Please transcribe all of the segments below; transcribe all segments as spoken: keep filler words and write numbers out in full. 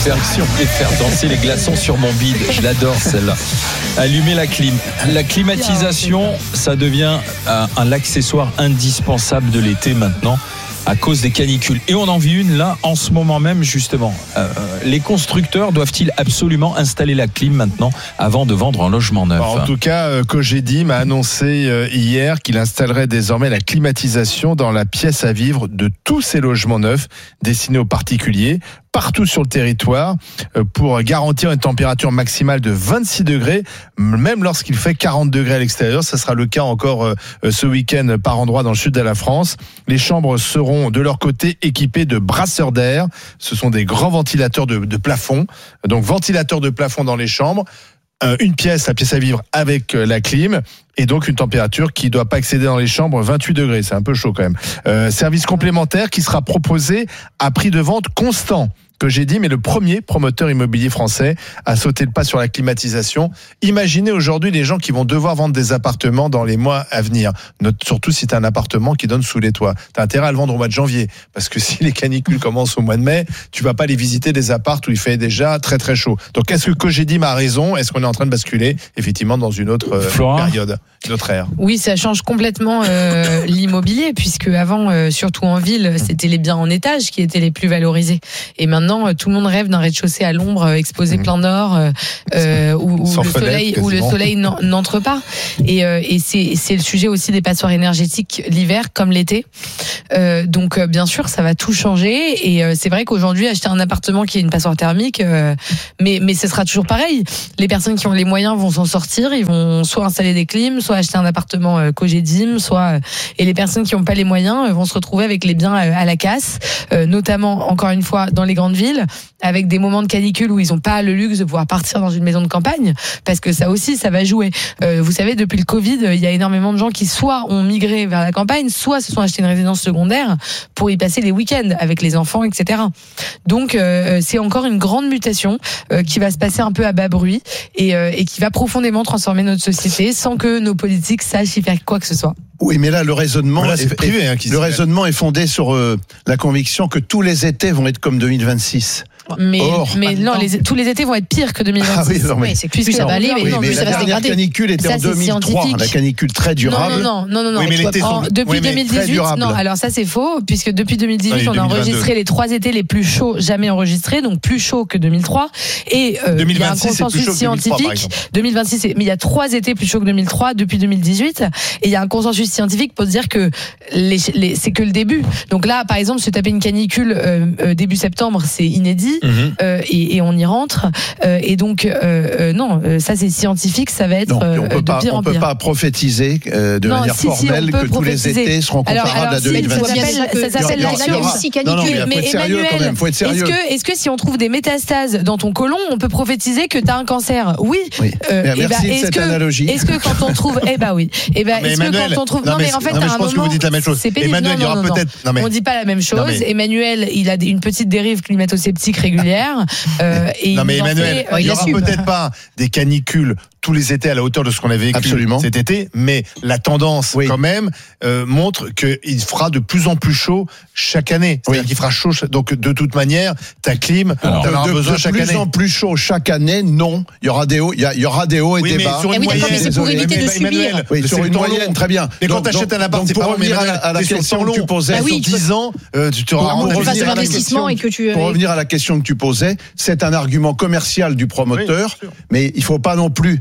faire, et faire danser les glaçons sur mon bide. Je l'adore celle-là. Allumer la clim. La climatisation, ça devient un, un accessoire indispensable de l'été maintenant, à cause des canicules. Et on en vit une là en ce moment même justement. Euh, les constructeurs doivent-ils absolument installer la clim maintenant avant de vendre un logement neuf? En tout cas, euh, Cogedim a annoncé euh, hier qu'il installerait désormais la climatisation dans la pièce à vivre de tous ces logements neufs destinés aux particuliers, partout sur le territoire, euh, pour garantir une température maximale de vingt-six degrés, même lorsqu'il fait quarante degrés à l'extérieur. Ça sera le cas encore euh, ce week-end par endroit dans le sud de la France. Les chambres seront de leur côté équipés de brasseurs d'air. Ce sont des grands ventilateurs de, de plafond. Donc ventilateurs de plafond dans les chambres. Euh, une pièce, la pièce à vivre avec euh, la clim. Et donc une température qui ne doit pas excéder dans les chambres vingt-huit degrés. C'est un peu chaud quand même. Euh, service complémentaire qui sera proposé à prix de vente constant. Que j'ai dit, mais le premier promoteur immobilier français a sauté le pas sur la climatisation. Imaginez aujourd'hui les gens qui vont devoir vendre des appartements dans les mois à venir. Note surtout si tu as un appartement qui donne sous les toits. Tu as intérêt à le vendre au mois de janvier. Parce que si les canicules commencent au mois de mai, tu vas pas les visiter des apparts où il fait déjà très très chaud. Donc est-ce que Cogedim a raison? Est-ce qu'on est en train de basculer effectivement dans une autre euh, période, une autre ère? Oui, ça change complètement euh, l'immobilier, puisque avant, euh, surtout en ville, c'était les biens en étage qui étaient les plus valorisés. Et maintenant, tout le monde rêve d'un rez-de-chaussée à l'ombre, exposé plein nord, euh, où, où, le soleil, où le soleil n'entre pas. Et, euh, et c'est, c'est le sujet aussi des passoires énergétiques l'hiver comme l'été. Euh, donc bien sûr, ça va tout changer. Et euh, c'est vrai qu'aujourd'hui, acheter un appartement qui est une passoire thermique, euh, mais mais ce sera toujours pareil. Les personnes qui ont les moyens vont s'en sortir. Ils vont soit installer des clims, soit acheter un appartement euh, Cogedim, soit euh, et les personnes qui n'ont pas les moyens euh, vont se retrouver avec les biens euh, à la casse, euh, notamment encore une fois dans les grandes villes, avec des moments de canicule où ils n'ont pas le luxe de pouvoir partir dans une maison de campagne, parce que ça aussi, ça va jouer. Euh, vous savez, depuis le Covid, il y a énormément de gens qui soit ont migré vers la campagne, soit se sont achetés une résidence secondaire pour y passer les week-ends avec les enfants, et cetera. Donc, euh, c'est encore une grande mutation euh, qui va se passer un peu à bas bruit et, euh, et qui va profondément transformer notre société sans que nos politiques sachent y faire quoi que ce soit. Oui, mais là, le raisonnement, là, est, privé, hein, le raisonnement est fondé sur euh, la conviction que tous les étés vont être comme deux mille vingt-six. Mais, Or, mais non, les, tous les étés vont être pires que deux mille vingt-six. Ah oui, non, mais, oui, c'est plus ça va aller, mais, oui, non, mais mais la dernière canicule était ça, en deux mille trois, la canicule très durable. Non, non, non, non, non. Oui, mais l'été en, depuis oui, mais deux mille dix-huit, non, alors ça c'est faux, puisque depuis deux mille dix-huit, non, on a enregistré les trois étés les plus chauds jamais enregistrés, donc plus chauds que deux mille trois. Et euh, il y a un consensus scientifique. deux mille vingt-six, mais il y a trois étés plus chauds que deux mille trois depuis deux mille dixhuit, et il y a un consensus scientifique pour dire que les, les, c'est que le début. Donc là, par exemple, se taper une canicule euh, euh, début septembre, c'est inédit. Mm-hmm. euh, Et, et on y rentre. Euh, et donc, euh, euh, non, ça c'est scientifique, ça va être non, euh, on peut de pas, pire on en pire. peut pas prophétiser euh, de non, manière si, formelle si, que tous les étés seront comparables alors, alors, à deux mille vingt-six. Ça s'appelle la science. Non, non, mais, mais Emmanuel, quand même, faut être sérieux. Est-ce que, est-ce que si on trouve des métastases dans ton côlon, on peut prophétiser que tu as un cancer? Oui. oui. Euh, Merci bah, de cette que, analogie. Est-ce que quand on trouve, eh ben oui. Eh ben, est-ce que quand on trouve, non mais en fait, à un moment, que vous dites la même chose. C'est pénible. Emmanuel, il y aura peut-être. On dit pas la même chose. Emmanuel, il a une petite dérive climato-sceptique régulière. Et non mais Emmanuel, il y aura peut-être pas des canicules tous les étés à la hauteur de ce qu'on avait vécu Absolument. cet été, mais la tendance oui. quand même euh, montre qu'il fera de plus en plus chaud chaque année. C'est-à-dire oui. qu'il fera chaud, donc de toute manière, ta clim, tu en auras besoin de chaque année. De plus en plus chaud chaque année, non. Il y aura des hauts, il y, a, il y aura des hauts et oui, des bas. Sur une oui, moyenne, mais c'est pour éviter de subir. Oui, sur une moyenne, long. Très bien. Mais quand tu achètes un appart, c'est pas revenir à la question que tu posais. Sur dix ans, tu te rends compte que Pour revenir à la question que tu posais, c'est un argument commercial du promoteur, mais il faut pas non plus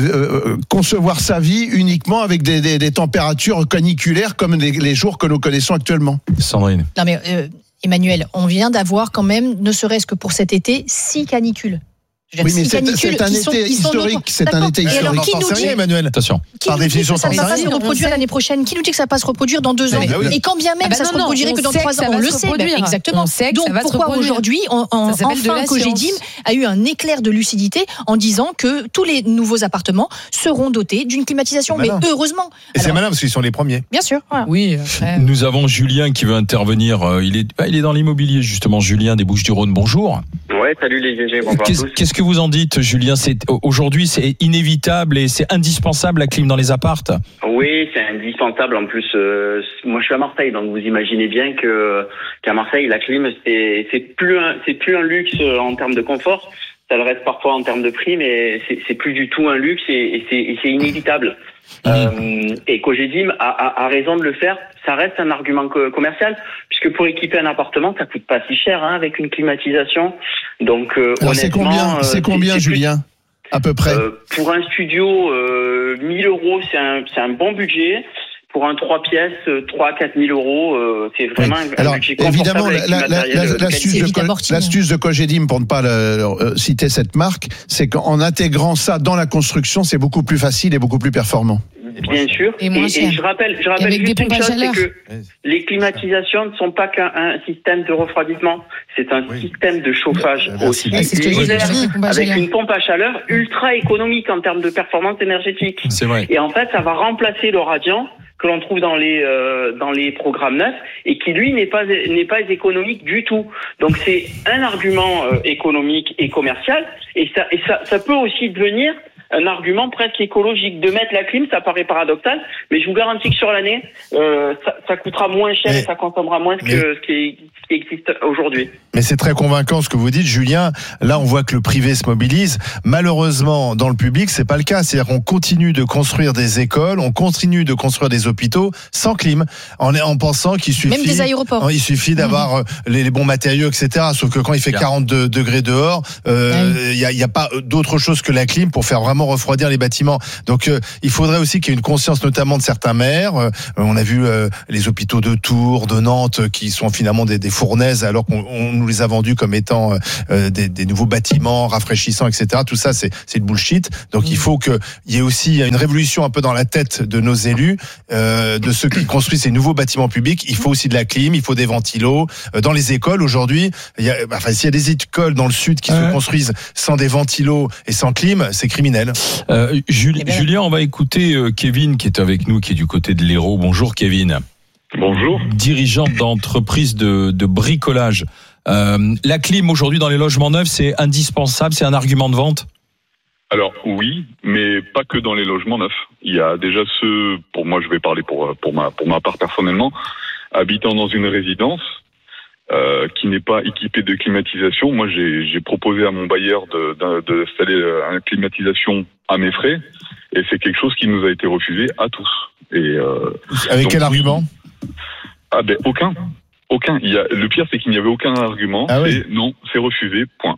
concevoir sa vie uniquement avec des, des, des températures caniculaires comme les, les jours que nous connaissons actuellement. Sandrine. Non mais euh, Emmanuel, on vient d'avoir quand même, ne serait-ce que pour cet été, six canicules. Oui, mais c'est, c'est un été sont, historique. C'est un été historique. Alors, qui nous dit, Emmanuel, attention. Qui Par nous définition, dit que ça ne va pas se reproduire l'année prochaine? Qui nous dit que ça va pas se reproduire dans deux ans? bah oui. Et quand bien même ah bah ça non, se reproduirait que dans trois ans, on le sait. Ben exactement. On sait que Donc ça va pourquoi se aujourd'hui, on, on, enfin, Cogedim a eu un éclair de lucidité en disant que tous les nouveaux appartements seront dotés d'une climatisation. Mais heureusement. Et c'est malin parce qu'ils sont les premiers. Bien sûr. Oui. Nous avons Julien qui veut intervenir. Il est, il est dans l'immobilier justement. Julien des Bouches-du-Rhône. Bonjour. Ouais, salut les G G. Bonjour à tous. Qu'est-ce que vous en dites, Julien? C'est, aujourd'hui, c'est inévitable et c'est indispensable la clim dans les appartes? Oui, c'est indispensable. En plus, euh, moi je suis à Marseille, donc vous imaginez bien que qu'à Marseille, la clim, c'est, c'est plus un, c'est plus un luxe en termes de confort. Ça le reste parfois en termes de prix, mais c'est, c'est plus du tout un luxe et, et, c'est, et c'est inévitable. Mmh. Euh, et Cogedim a, a, a raison de le faire. Ça reste un argument co- commercial, puisque pour équiper un appartement, ça coûte pas si cher hein, avec une climatisation. Donc, euh, Alors c'est combien, c'est combien, c'est, c'est Julien, plus, à peu près euh, Pour un studio, euh, mille euros, c'est un, c'est un bon budget. Pour un trois pièces, trois à quatre mille euros, euh, c'est vraiment oui. un Alors, budget évidemment, confortable. La, la, la, la, l'astuce, de, Co- l'astuce de Cogedim, pour ne pas le, euh, citer cette marque, c'est qu'en intégrant ça dans la construction, c'est beaucoup plus facile et beaucoup plus performant. Bien sûr. Et, et, et je rappelle, je rappelle juste une chose, c'est que les climatisations ne sont pas qu'un un système de refroidissement, c'est un oui. système de chauffage oui, aussi. Avec une pompe à chaleur ultra économique en termes de performance énergétique. C'est vrai. Et en fait, ça va remplacer le radiant que l'on trouve dans les euh, dans les programmes neufs et qui lui n'est pas n'est pas économique du tout. Donc c'est un argument euh, économique et commercial et ça et ça ça peut aussi devenir un argument presque écologique. De mettre la clim, ça paraît paradoxal, mais je vous garantis que sur l'année, euh, ça, ça coûtera moins cher mais, et ça consommera moins que ce qui, ce qui existe aujourd'hui. Mais c'est très convaincant ce que vous dites, Julien. Là, on voit que le privé se mobilise. Malheureusement, dans le public, c'est pas le cas. C'est-à-dire qu'on continue de construire des écoles, on continue de construire des hôpitaux sans clim, en, en pensant qu'il suffit... Même des aéroports. Il suffit d'avoir mmh. les, les bons matériaux, et cetera. Sauf que quand il fait quarante-deux degrés dehors, il euh, n'y oui. a, y a pas d'autre chose que la clim pour faire vraiment refroidir les bâtiments. Donc euh, il faudrait aussi qu'il y ait une conscience notamment de certains maires. Euh, on a vu euh, les hôpitaux de Tours, de Nantes qui sont finalement des, des fournaises alors qu'on on nous les a vendus comme étant euh, des, des nouveaux bâtiments rafraîchissants, et cetera. Tout ça c'est, c'est de bullshit. Donc mmh. il faut qu'il y ait aussi une révolution un peu dans la tête de nos élus, euh, de ceux qui construisent ces nouveaux bâtiments publics. Il faut aussi de la clim, il faut des ventilos. Euh, dans les écoles aujourd'hui, il y a, enfin, s'il y a des écoles dans le sud qui ouais. se construisent sans des ventilos et sans clim, c'est criminel. Euh, Julie, Julien, on va écouter euh, Kevin qui est avec nous, qui est du côté de l'Hérault. Bonjour Kevin. Bonjour. Dirigeant d'entreprise de, de bricolage. Euh, la clim aujourd'hui dans les logements neufs, c'est indispensable, c'est un argument de vente? Alors oui, mais pas que dans les logements neufs. Il y a déjà ceux, pour moi je vais parler pour, pour, ma, pour ma part personnellement, habitant dans une résidence, Euh, qui n'est pas équipé de climatisation. Moi, j'ai, j'ai proposé à mon bailleur de, de, de d'installer une climatisation à mes frais, et c'est quelque chose qui nous a été refusé à tous. Et euh, avec donc, quel argument? Ah ben aucun, aucun. Il y a, le pire, c'est qu'il n'y avait aucun argument. Ah oui. C'est non, c'est refusé. Point.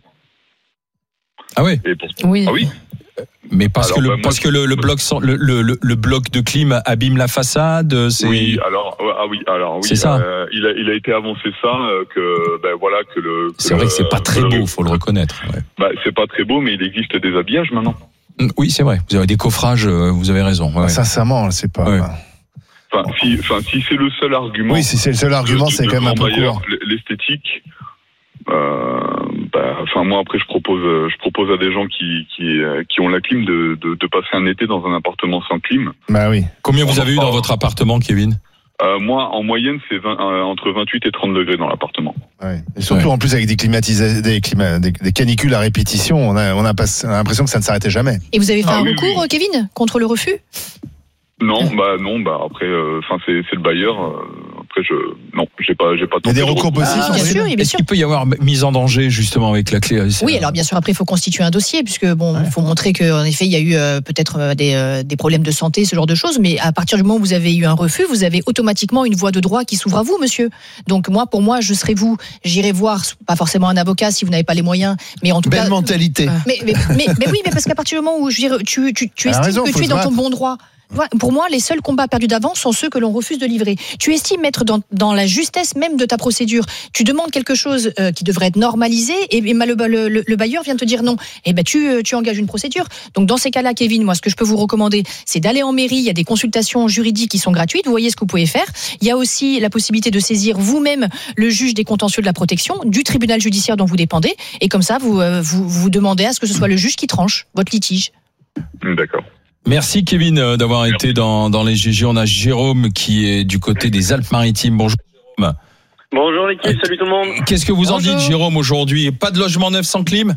Ah oui. Et pour... Oui. Ah oui. Mais parce alors, que le, bah, moi, parce que le, le bloc le, le, le bloc de clim abîme la façade, c'est... Oui, alors ah oui, alors oui, c'est ça. Euh, il a il a été avancé ça euh, que ben voilà que le. Que c'est vrai que c'est pas très le, beau, faut le reconnaître. Ouais. Bah c'est pas très beau, mais il existe des habillages maintenant. Oui, c'est vrai. Vous avez des coffrages, vous avez raison. Ouais. Sincèrement, c'est pas. Ouais. Enfin, si, enfin, si c'est le seul argument. Oui, si c'est le seul argument, de, c'est de quand même un peu court. L'esthétique. Euh, bah, enfin moi après je propose je propose à des gens qui qui qui ont la clim de de, de passer un été dans un appartement sans clim. Bah oui. Combien vous avez eu dans votre appartement, Kevin? Euh, moi, en moyenne, c'est vingt, euh, entre vingt-huit et trente degrés dans l'appartement. Ouais. Et surtout, ouais. en plus, avec des climatisés, des, clima, des, des canicules à répétition, on a, on a, pas, on a l'impression que ça ne s'arrêtait jamais. Et vous avez fait ah, un oui, recours, oui. Kevin, contre le refus? Non, bah non, bah après, enfin euh, c'est c'est le bailleur. Euh, après je non, j'ai pas j'ai pas. Il y a des recours possibles. Ah, bien sûr, bien Est-ce sûr. qu'il peut y avoir mise en danger justement avec la clé? Oui, alors bien sûr après il faut constituer un dossier puisque bon, il ouais. faut montrer que en effet il y a eu euh, peut-être euh, des euh, des problèmes de santé, ce genre de choses. Mais à partir du moment où vous avez eu un refus, vous avez automatiquement une voie de droit qui s'ouvre à vous, monsieur. Donc moi, pour moi, je serai vous, j'irai voir pas forcément un avocat si vous n'avez pas les moyens, mais en tout Belle cas. Belle mentalité. Mais mais, mais mais oui, mais parce qu'à partir du moment où je dirais, tu tu tu estimes raison, que tu es dans ton bon droit. Pour moi, les seuls combats perdus d'avance sont ceux que l'on refuse de livrer. Tu estimes être dans, dans la justesse même de ta procédure. Tu demandes quelque chose euh, qui devrait être normalisé et, et le, le, le bailleur vient te dire non. Et ben tu, tu engages une procédure. Donc dans ces cas-là, Kevin, moi ce que je peux vous recommander, c'est d'aller en mairie. Il y a des consultations juridiques qui sont gratuites. Vous voyez ce que vous pouvez faire. Il y a aussi la possibilité de saisir vous-même le juge des contentieux de la protection du tribunal judiciaire dont vous dépendez. Et comme ça, vous euh, vous, vous demandez à ce que ce soit le juge qui tranche votre litige. D'accord. Merci Kevin d'avoir Merci. été dans, dans les G G. On a Jérôme qui est du côté des Alpes-Maritimes. Bonjour Jérôme. Bonjour l'équipe, salut tout le monde. Qu'est-ce que vous Bonjour. en dites Jérôme aujourd'hui? Pas de logement neuf sans clim?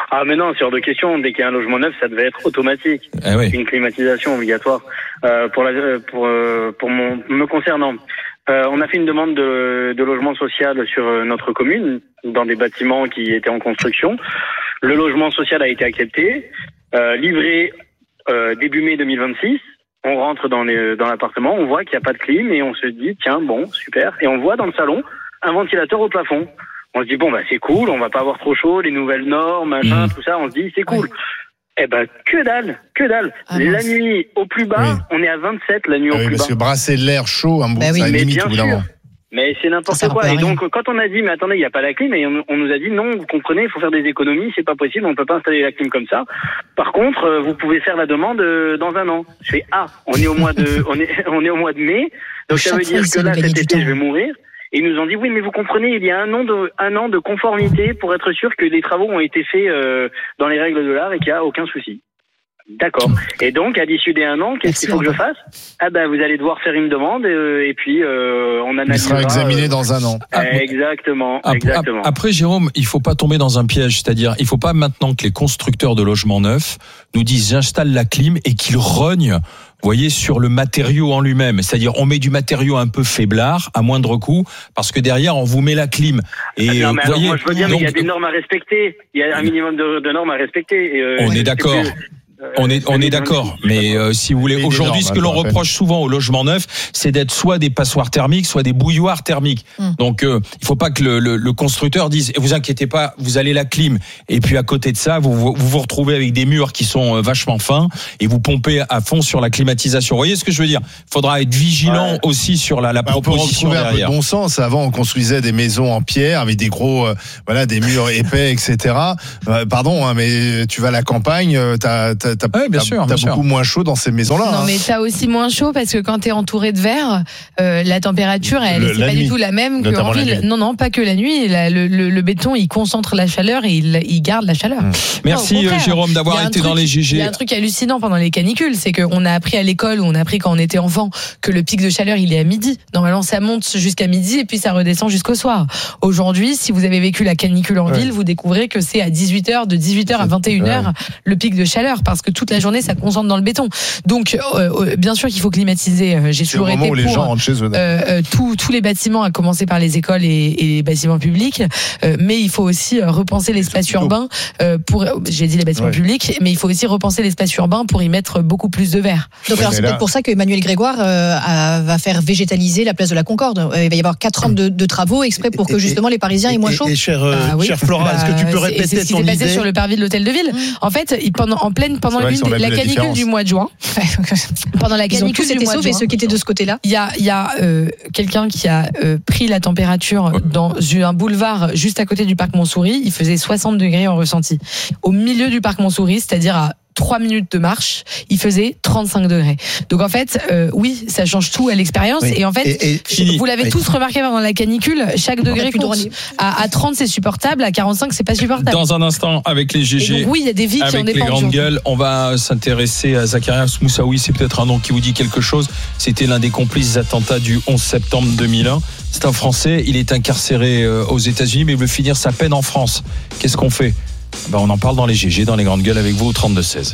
Ah mais non, c'est hors de question. Dès qu'il y a un logement neuf, ça devait être automatique. Eh oui. Une climatisation obligatoire. Euh, pour la, pour euh, pour mon me concernant, euh, on a fait une demande de, de logement social sur notre commune dans des bâtiments qui étaient en construction. Le logement social a été accepté, euh, livré euh, début mai deux mille vingt-six. On rentre dans les dans l'appartement, on voit qu'il n'y a pas de clim et on se dit tiens bon super. Et on voit dans le salon un ventilateur au plafond. On se dit bon bah c'est cool, on va pas avoir trop chaud, les nouvelles normes, machin, mmh. tout ça. On se dit c'est cool. Ouais. Eh ben que dalle, que dalle. Ah, la nuit au plus bas, oui. on est à vingt-sept la nuit ah, au oui, plus parce bas. Parce que brasser l'air chaud, un bout, bah oui. ça mais limite bien au bout sûr. d'un moment. Mais c'est n'importe ça quoi. Et rien. donc quand on a dit mais attendez il y a pas la clim, et on, on nous a dit non vous comprenez il faut faire des économies, c'est pas possible, on peut pas installer la clim comme ça. Par contre euh, vous pouvez faire la demande euh, dans un an. Je fais ah on est au mois de on est on est au mois de mai donc ça veut dire que là cet été je vais mourir. Et ils nous ont dit oui mais vous comprenez il y a un an de un an de conformité pour être sûr que les travaux ont été faits euh, dans les règles de l'art et qu'il y a aucun souci. D'accord. Et donc, à l'issue des un an, qu'est-ce qu'il faut que je fasse ? Ah ben, vous allez devoir faire une demande euh, et puis euh, on analysera. Il sera examiné euh, dans un an. Euh, exactement, après, exactement. Après, Jérôme, il faut pas tomber dans un piège, c'est-à-dire, il faut pas maintenant que les constructeurs de logements neufs nous disent j'installe la clim et qu'ils rognent. Vous voyez, sur le matériau en lui-même. C'est-à-dire, on met du matériau un peu faiblard, à moindre coût, parce que derrière, on vous met la clim. Et, non, mais alors, voyez, moi, je veux dire, donc, mais il y a des normes à respecter. Il y a un minimum de, de normes à respecter. Et, euh, on est d'accord. Plus... On est, on est d'accord, mais euh, si vous voulez, aujourd'hui, ce que l'on reproche souvent aux logements neufs, c'est d'être soit des passoires thermiques, soit des bouilloires thermiques. Mmh. Donc, euh, il faut pas que le, le, le constructeur dise, vous inquiétez pas, vous allez la clim, et puis à côté de ça, vous vous, vous retrouvez avec des murs qui sont vachement fins, et vous pompez à fond sur la climatisation. Vous voyez ce que je veux dire ? Il faudra être vigilant ouais. aussi sur la, la bah, proposition on peut derrière. Un peu de bon sens. Avant, on construisait des maisons en pierre avec des gros, euh, voilà, des murs épais, et cetera. Euh, pardon, hein, mais tu vas à la campagne, t'as, t'as, t'as, ouais, bien sûr. T'as bien beaucoup sûr. moins chaud dans ces maisons-là. Non, hein. mais t'as aussi moins chaud parce que quand t'es entouré de verre, euh, la température, elle le, c'est pas nuit, du tout la même qu'en ville. Non, non, pas que la nuit. La, le, le, le béton, il concentre la chaleur et il, il garde la chaleur. Mmh. Merci non, Jérôme d'avoir été truc, dans les G G. Il y a un truc hallucinant pendant les canicules, c'est qu'on a appris à l'école, ou on a appris quand on était enfant, que le pic de chaleur, il est à midi. Normalement, ça monte jusqu'à midi et puis ça redescend jusqu'au soir. Aujourd'hui, si vous avez vécu la canicule en ouais. ville, vous découvrez que c'est à dix-huit heures, de dix-huit heures à vingt et une heures, ouais. le pic de chaleur, parce que toute la journée, ça concentre dans le béton. Donc, euh, bien sûr qu'il faut climatiser. J'ai c'est toujours été pour les gens rentrent chez eux, euh, tous, tous les bâtiments, à commencer par les écoles et, et les bâtiments publics. Euh, mais il faut aussi repenser l'espace urbain. Euh, pour, j'ai dit les bâtiments ouais. publics, mais il faut aussi repenser l'espace urbain pour y mettre beaucoup plus de verre. Donc, ouais, alors c'est là... peut-être pour ça que Emmanuel Grégoire euh, a, va faire végétaliser la place de la Concorde. Euh, il va y avoir quatre ans de, de travaux exprès pour que justement les Parisiens aient moins chaud. Et, et chère, euh, bah, oui. chère Flora, bah, est-ce que tu peux répéter ton idée ? C'est ce qui s'est passé sur le parvis de l'hôtel de ville. Mmh. En fait, pendant, en pleine, pendant une, la canicule du mois de juin. Pendant la canicule du mois de juin, et ceux qui étaient de ce côté-là, il y a, il y a euh, quelqu'un qui a euh, pris la température dans un boulevard juste à côté du parc Montsouris. Il faisait soixante degrés en ressenti. Au milieu du parc Montsouris, c'est-à-dire à trois minutes de marche, il faisait trente-cinq degrés. Donc en fait, euh, oui, ça change tout à l'expérience. Oui. Et en fait, et, et, vous l'avez oui. tous remarqué pendant la canicule, chaque degré compte. À, à trente, c'est supportable, à quarante-cinq, c'est pas supportable. Dans un instant, avec les G G, donc, oui, il y a des vies qui en dépendent. Avec les grandes gueules, on va s'intéresser à Zacharias Moussaoui. C'est peut-être un nom qui vous dit quelque chose. C'était l'un des complices des attentats du onze septembre deux mille un. C'est un Français, il est incarcéré aux États-Unis, mais il veut finir sa peine en France. Qu'est-ce qu'on fait ? Ben, on en parle dans les G G, dans les grandes gueules avec vous au trente-deux seize.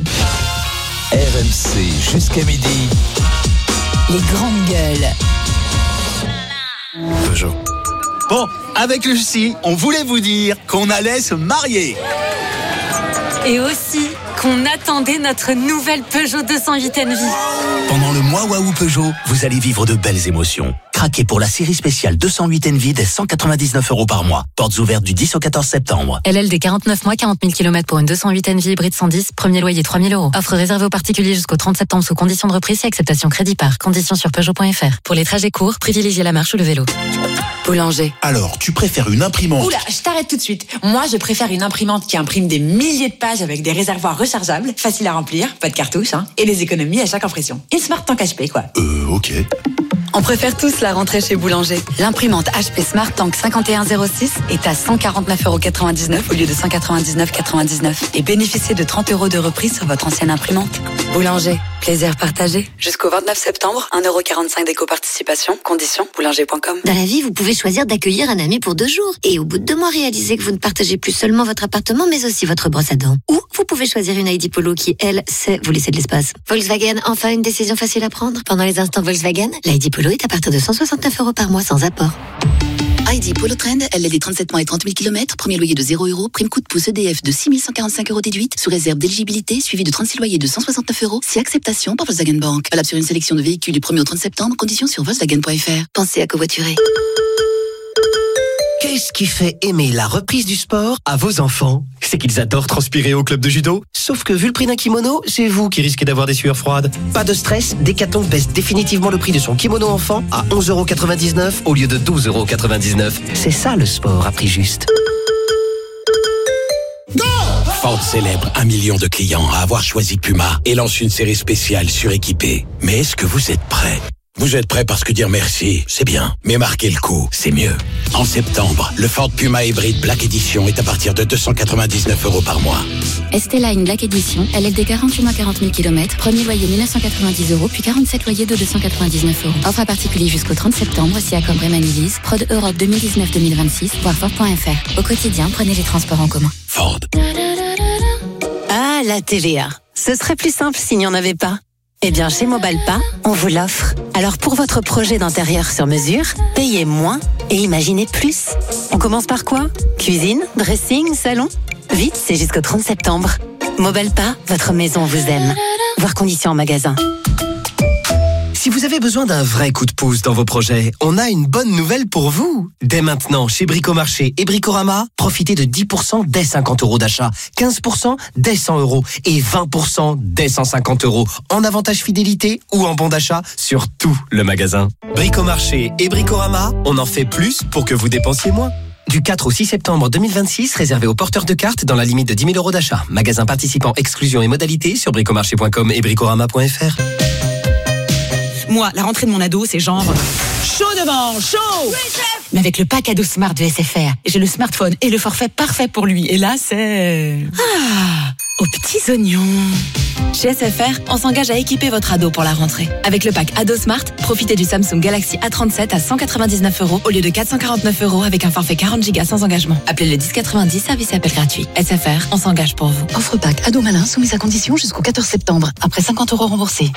R M C jusqu'à midi. Les grandes gueules. Peugeot. Bon, avec Lucie, on voulait vous dire qu'on allait se marier. Et aussi qu'on attendait notre nouvelle Peugeot deux cent huit Envie. Pendant le mois Waouh Peugeot, vous allez vivre de belles émotions. Craquez pour la série spéciale deux cent huit Envie dès cent quatre-vingt-dix-neuf euros par mois. Portes ouvertes du dix au quatorze septembre. L L D quarante-neuf mois, quarante mille kilomètres pour une deux cent huit Envie hybride cent dix, premier loyer trois mille euros. Offre réservée aux particuliers jusqu'au trente septembre sous conditions de reprise et acceptation crédit par. Conditions sur Peugeot point F R. Pour les trajets courts, privilégiez la marche ou le vélo. Boulanger. Alors, tu préfères une imprimante ? Oula, je t'arrête tout de suite. Moi, je préfère une imprimante qui imprime des milliers de pages avec des réservoirs rechargeables, facile à remplir, pas de cartouches, hein, et des économies à chaque impression. Une Smart Tank H P, quoi. Euh, ok. On préfère tous la rentrée chez Boulanger. L'imprimante H P Smart Tank cinquante et un zéro six est à cent quarante-neuf euros quatre-vingt-dix-neuf au lieu de cent quatre-vingt-dix-neuf euros quatre-vingt-dix-neuf et bénéficiez de trente euros de reprise sur votre ancienne imprimante. Boulanger, Plaisir partagé. Jusqu'au vingt-neuf septembre, un euro quarante-cinq d'éco-participation. Conditions, boulanger point com. Dans la vie, vous pouvez choisir d'accueillir un ami pour deux jours. Et au bout de deux mois, réaliser que vous ne partagez plus seulement votre appartement, mais aussi votre brosse à dents. Ou vous pouvez choisir une I D Polo qui, elle, sait vous laisser de l'espace. Volkswagen, enfin une décision facile à prendre. Pendant les instants Volkswagen, l'I D Polo est à partir de cent soixante-neuf euros par mois sans apport. I D Polo Trend, L L D trente-sept mois et trente mille kilomètres, premier loyer de zéro euros, prime coup de pouce E D F de six mille cent quarante-cinq euros déduite, sous réserve d'éligibilité, suivi de trente-six loyers de cent soixante-neuf euros, si acceptation par Volkswagen Bank. Valable sur une sélection de véhicules du premier au trente septembre, conditions sur volkswagen point f r. Pensez à covoiturer. Qu'est-ce qui fait aimer la reprise du sport à vos enfants? C'est qu'ils adorent transpirer au club de judo. Sauf que vu le prix d'un kimono, c'est vous qui risquez d'avoir des sueurs froides. Pas de stress, Decathlon baisse définitivement le prix de son kimono enfant à onze euros quatre-vingt-dix-neuf au lieu de douze euros quatre-vingt-dix-neuf. C'est ça le sport à prix juste. Ford célèbre un million de clients à avoir choisi Puma et lance une série spéciale suréquipée. Mais est-ce que vous êtes prêts? Vous êtes prêts parce que dire merci, c'est bien, mais marquer le coup, c'est mieux. En septembre, le Ford Puma Hybrid Black Edition est à partir de deux cent quatre-vingt-dix-neuf euros par mois. Esteline Black Edition, L L D quarante-huit mois quarante mille kilomètres, premier loyer mille neuf cent quatre-vingt-dix euros, puis quarante-sept loyers de deux cent quatre-vingt-dix-neuf euros. Offre à particulier jusqu'au trente septembre, si accord Bremen Lease, Prod Europe deux mille dix-neuf deux mille vingt-six, voir Ford point f r. Au quotidien, prenez les transports en commun. Ford. Ah, la T V A. Ce serait plus simple s'il n'y en avait pas. Eh bien, chez Mobalpa, on vous l'offre. Alors, pour votre projet d'intérieur sur mesure, payez moins et imaginez plus. On commence par quoi? Cuisine, dressing, salon? Vite, c'est jusqu'au trente septembre. Mobalpa, votre maison vous aime. Voir conditions en magasin. Si vous avez besoin d'un vrai coup de pouce dans vos projets, on a une bonne nouvelle pour vous. Dès maintenant, chez Bricomarché et Bricorama, profitez de dix pour cent dès cinquante euros d'achat, quinze pour cent dès cent euros et vingt pour cent dès cent cinquante euros en avantage fidélité ou en bon d'achat sur tout le magasin. Bricomarché et Bricorama, on en fait plus pour que vous dépensiez moins. Du quatre au six septembre deux mille vingt-six, réservé aux porteurs de cartes dans la limite de dix mille euros d'achat. Magasin participant, exclusion et modalités sur bricomarché point com et bricorama point f r. Moi, la rentrée de mon ado, c'est genre chaud devant, chaud. Oui, chef. Mais avec le pack ado Smart de S F R, j'ai le smartphone et le forfait parfait pour lui. Et là, c'est ah, aux petits oignons. Chez S F R, on s'engage à équiper votre ado pour la rentrée. Avec le pack ado Smart, profitez du Samsung Galaxy A trente-sept à cent quatre-vingt-dix-neuf euros au lieu de quatre cent quarante-neuf euros avec un forfait quarante gigas sans engagement. Appelez le dix quatre-vingt-dix, service appel gratuit. S F R, on s'engage pour vous. Offre pack ado malin soumise à condition jusqu'au quatorze septembre. Après cinquante euros remboursés.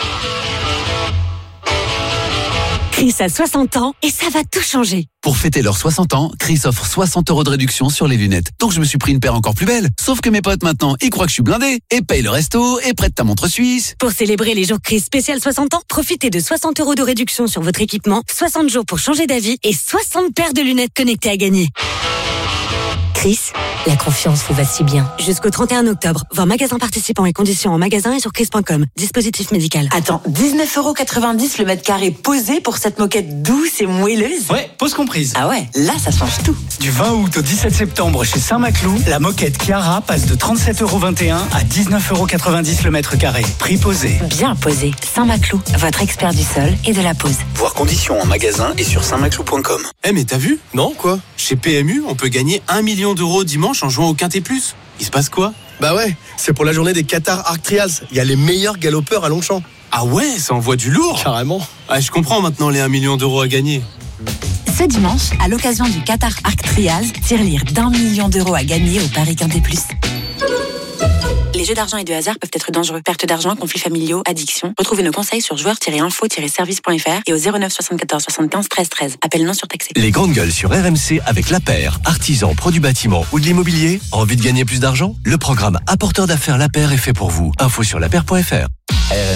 Chris a soixante ans et ça va tout changer. Pour fêter leurs soixante ans, Chris offre soixante euros de réduction sur les lunettes. Donc je me suis pris une paire encore plus belle. Sauf que mes potes maintenant, ils croient que je suis blindé et payent le resto et prêtent ta montre suisse. Pour célébrer les jours Chris spécial soixante ans, profitez de soixante euros de réduction sur votre équipement, soixante jours pour changer d'avis et soixante paires de lunettes connectées à gagner. Chris, la confiance vous va si bien. Jusqu'au trente et un octobre, voir magasin participant et conditions en magasin et sur chris point com. Dispositif médical. Attends, dix-neuf euros quatre-vingt-dix le mètre carré posé pour cette moquette douce et moelleuse? Ouais, pause comprise. Ah ouais, là ça change tout. Du vingt août au dix-sept septembre chez Saint-Maclou, la moquette Chiara passe de trente-sept euros vingt et un à dix-neuf euros quatre-vingt-dix le mètre carré. Prix posé. Bien posé. Saint-Maclou, votre expert du sol et de la pose. Voir conditions en magasin et sur saint maclou point com. Eh mais t'as vu? Non, quoi? Chez P M U, on peut gagner un million d'euros dimanche en jouant au Quintet Plus. Il se passe quoi? Bah ouais, c'est pour la journée des Qatar Arc Trials. Il y a les meilleurs galopeurs à Longchamp. Ah ouais, ça envoie du lourd. Carrément. Ah, je comprends maintenant les un million d'euros à gagner. Ce dimanche, à l'occasion du Qatar Arc Trials, tirelire d'un million d'euros à gagner au Paris Quintet Plus. Les jeux d'argent et de hasard peuvent être dangereux. Perte d'argent, conflits familiaux, addiction. Retrouvez nos conseils sur joueurs tiret info tiret service point f r et au zéro neuf soixante-quatorze soixante-quinze treize treize. Appel non surtaxé. Les grandes gueules sur R M C avec La Paire, artisan, pro du bâtiment ou de l'immobilier. Envie de gagner plus d'argent? Le programme Apporteur d'affaires La Paire est fait pour vous. Info sur la paire point f r.